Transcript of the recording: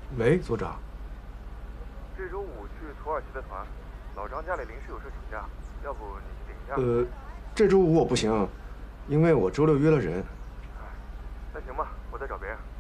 喂，组长。 这周5去土耳其的团，老张家里临时有事请假，要不你去顶一下？ 这周5我不行，因为我周6约了人。 那行吧，我再找别人。